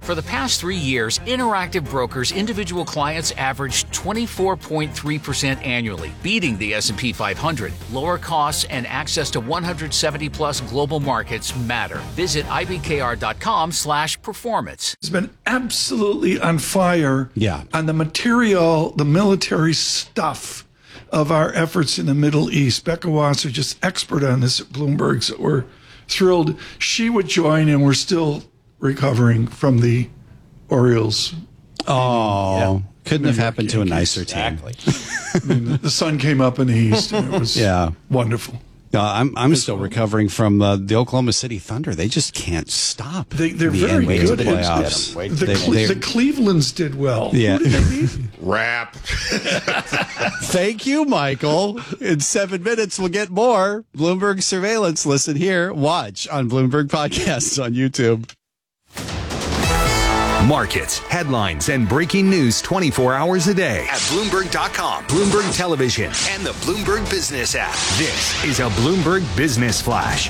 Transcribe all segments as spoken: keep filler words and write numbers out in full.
For the past three years, Interactive Brokers individual clients averaged twenty-four point three percent annually, beating the S and P five hundred. Lower costs and access to one hundred seventy plus global markets matter. Visit I B K R dot com slash performance. It's been absolutely on fire yeah. on the material, the military stuff of our efforts in the Middle East. Becca Wasser, just expert on this at Bloomberg, so we're thrilled she would join, and we're still recovering from the Orioles. Oh, yeah. couldn't New have York happened to a nicer team. Exactly. I mean, the sun came up in the east, and it was yeah. wonderful. Uh, I'm I'm still recovering from uh, the Oklahoma City Thunder. They just can't stop. They, they're the very N B A good. Playoffs. The, they, Cle- the Clevelands did well. Yeah. Who did they beat? Rap. Thank you, Michael. In seven minutes, we'll get more Bloomberg surveillance. Listen here. Watch on Bloomberg Podcasts on YouTube. Markets, headlines, and breaking news twenty-four hours a day at Bloomberg dot com, Bloomberg Television, and the Bloomberg Business app. This is a Bloomberg Business Flash.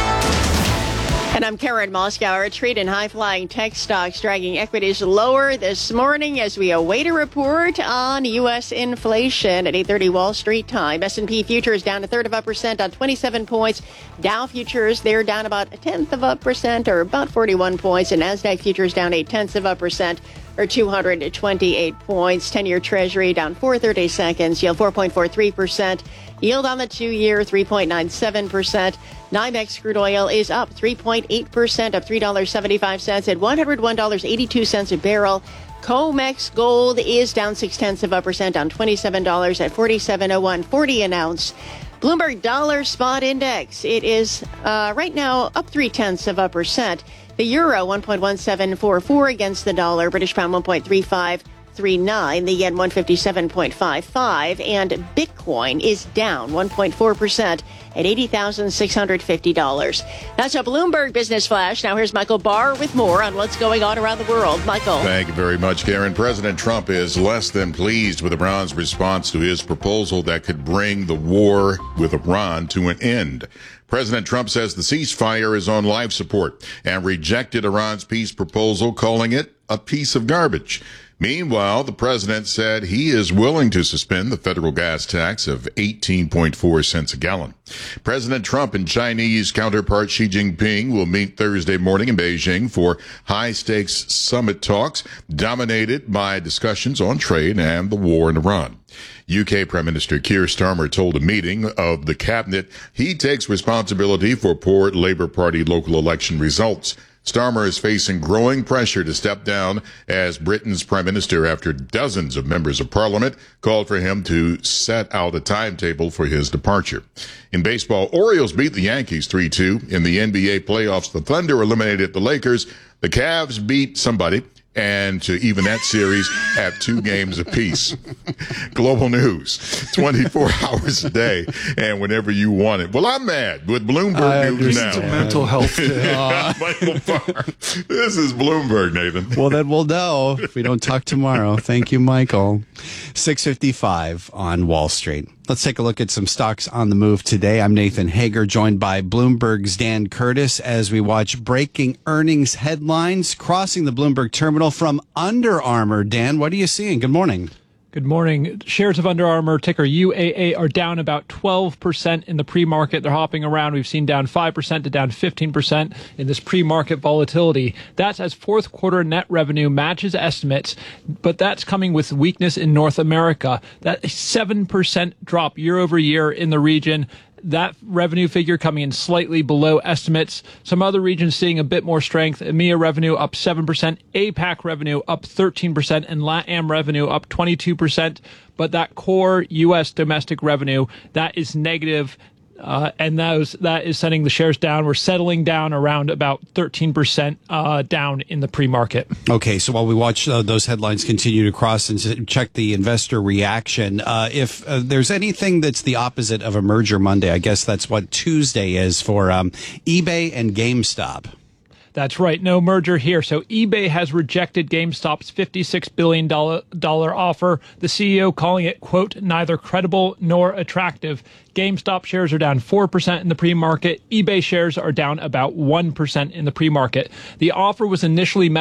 And I'm Karen Moskauer. A trade in high-flying tech stocks dragging equities lower this morning as we await a report on U S inflation at eight thirty Wall Street time. S and P futures down a third of a percent on twenty-seven points. Dow futures, they're down about a tenth of a percent or about forty-one points. And NASDAQ futures down eight tenths of a percent or two hundred twenty-eight points. ten-year Treasury down four thirty-seconds, yield four point four three percent. Yield on the two-year, three point nine seven percent. NYMEX crude oil is up three point eight percent, up three dollars and seventy-five cents at one hundred one dollars and eighty-two cents a barrel. COMEX gold is down six tenths of a percent on twenty-seven dollars at forty-seven oh one forty an ounce. Bloomberg Dollar Spot Index, it is uh, right now up three tenths of a percent. The euro, one point one seven four four against the dollar. British pound, one point three five three nine. The yen, one fifty-seven point five five. And Bitcoin is down one point four percent at eighty thousand six hundred fifty dollars. That's a Bloomberg Business Flash. Now here's Michael Barr with more on what's going on around the world. Michael. Thank you very much, Karen. President Trump is less than pleased with Iran's response to his proposal that could bring the war with Iran to an end. President Trump says the ceasefire is on life support and rejected Iran's peace proposal, calling it a piece of garbage. Meanwhile, the president said he is willing to suspend the federal gas tax of eighteen point four cents a gallon. President Trump and Chinese counterpart Xi Jinping will meet Thursday morning in Beijing for high-stakes summit talks dominated by discussions on trade and the war in Iran. U K Prime Minister Keir Starmer told a meeting of the cabinet he takes responsibility for poor Labour Party local election results. Starmer is facing growing pressure to step down as Britain's prime minister after dozens of members of parliament called for him to set out a timetable for his departure. In baseball, Orioles beat the Yankees three two. In the N B A playoffs, the Thunder eliminated the Lakers. The Cavs beat somebody, and to even that series at two games apiece. Global news, twenty-four hours a day, and whenever you want it. Well, I'm mad with Bloomberg News now. It's a mental health day. Uh, Michael Barr. This is Bloomberg, Nathan. Well, then we'll know if we don't talk tomorrow. Thank you, Michael. six fifty-five on Wall Street. Let's take a look at some stocks on the move today. I'm Nathan Hager, joined by Bloomberg's Dan Curtis as we watch breaking earnings headlines crossing the Bloomberg terminal from Under Armour. Dan, what are you seeing? Good morning. Good morning. Shares of Under Armour, ticker U A A, are down about twelve percent in the pre-market. They're hopping around. We've seen down five percent to down fifteen percent in this pre-market volatility. That's as fourth quarter net revenue matches estimates, but that's coming with weakness in North America. That seven percent drop year over year in the region. That revenue figure coming in slightly below estimates. Some other regions seeing a bit more strength. EMEA revenue up seven percent, APAC revenue up thirteen percent, and LATAM revenue up twenty-two percent. But that core U S domestic revenue, that is negative. Uh, and that, was, that is sending the shares down. We're settling down around about thirteen percent uh, down in the pre-market. Okay, so while we watch uh, those headlines continue to cross and check the investor reaction, uh, if uh, there's anything that's the opposite of a merger Monday, I guess that's what Tuesday is for um, eBay and GameStop. That's right. No merger here. So eBay has rejected GameStop's fifty-six billion dollars offer, the C E O calling it, quote, neither credible nor attractive. GameStop shares are down four percent in the pre-market. eBay shares are down about one percent in the pre-market. The offer was initially met